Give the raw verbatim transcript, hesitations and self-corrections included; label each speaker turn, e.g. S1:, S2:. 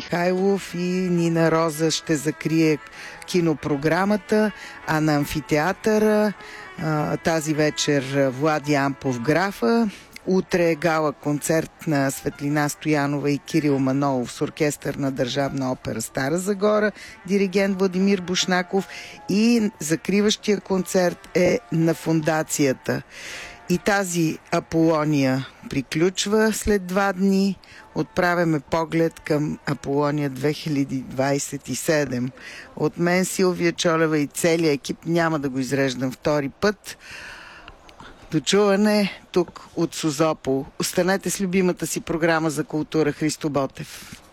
S1: Михайлов и Нина Роза ще закрие кинопрограмата, а на амфитеатъра тази вечер Влади Ампов Графа. Утре е гала концерт на Светлина Стоянова и Кирил Манолов с оркестър на Държавна опера Стара Загора, диригент Владимир Бушнаков, и закриващия концерт е на Фондацията. И тази Аполония приключва след два дни. Отправяме поглед към Аполония две хиляди двадесет и седем. От мен Силвия Чолева и целият екип, няма да го изреждам втори път. До чуване тук от Созопол. Останете с любимата си програма за култура. Христо Ботев.